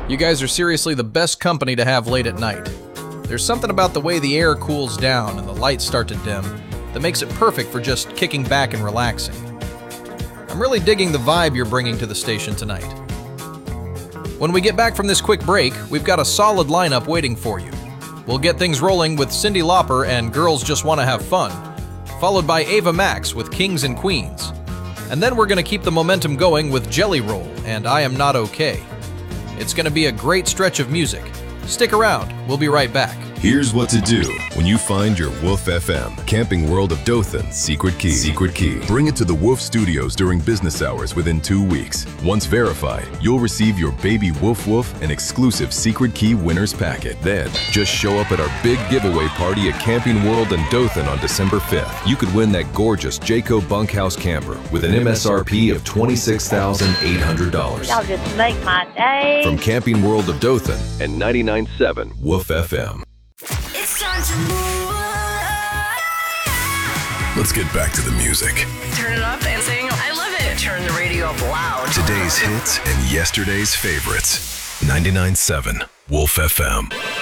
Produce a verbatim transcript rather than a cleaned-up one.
You guys are seriously the best company to have late at night. There's something about the way the air cools down and the lights start to dim that makes it perfect for just kicking back and relaxing. I'm really digging the vibe you're bringing to the station tonight. When we get back from this quick break, we've got a solid lineup waiting for you. We'll get things rolling with Cyndi Lauper and Girls Just Wanna Have Fun, followed by Ava Max with Kings and Queens. And then we're going to keep the momentum going with Jelly Roll and I Am Not Okay. It's going to be a great stretch of music. Stick around, we'll be right back. Here's what to do when you find your Wolf F M. Camping World of Dothan's Secret Key. Secret Key. Bring it to the Wolf Studios during business hours within two weeks. Once verified, you'll receive your baby Wolf Wolf and exclusive Secret Key winners packet. Then, just show up at our big giveaway party at Camping World in Dothan on December fifth. You could win that gorgeous Jayco Bunkhouse camper with an M S R P of twenty-six thousand eight hundred dollars. Y'all just make my day. From Camping World of Dothan and ninety-nine point seven Wolf F M. It's time to move. Let's get back to the music. Turn it up and sing. I love it. Turn the radio up loud. Today's hits and yesterday's favorites. ninety-nine point seven Wolf F M.